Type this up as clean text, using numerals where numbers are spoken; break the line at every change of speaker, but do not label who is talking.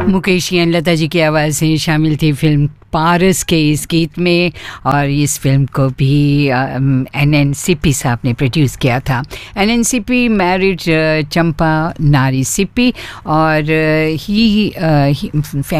मुकेश और लता जी की आवाज़ें शामिल थी फिल्म पारस के इस गीत में, और इस फिल्म को भी एनएनसीपी साहब ने प्रोड्यूस किया था। एनएनसीपी मैरिड चंपा नारी सिप्पी, और ही